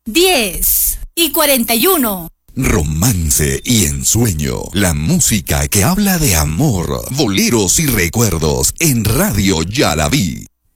10:41. Romance y ensueño. La música que habla de amor, boleros y recuerdos en Radio Ya la Vi.